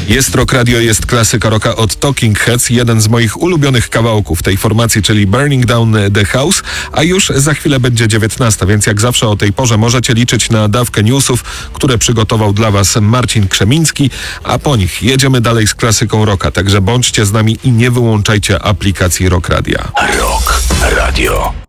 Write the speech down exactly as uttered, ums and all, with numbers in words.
Jest Rock Radio, jest klasyka rocka od Talking Heads, jeden z moich ulubionych kawałków tej formacji, czyli Burning Down the House, a już za chwilę będzie dziewiętnasta, więc jak zawsze o tej porze możecie liczyć na dawkę newsów, które przygotował dla Was Marcin Krzemiński, a po nich jedziemy dalej z klasyką rocka, także bądźcie z nami i nie wyłączajcie aplikacji Rock Radia. Rock Radio.